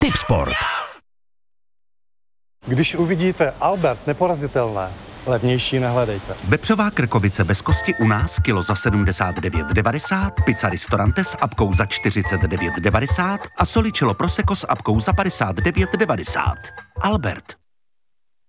Tipsport. Když uvidíte Albert neporazitelné, levnější nehledejte. Vepřová krkovice bez kosti u nás kilo za 79,90, pizza Ristorante s apkou za 49,90 a soličilo prosecco s apkou za 59,90. Albert.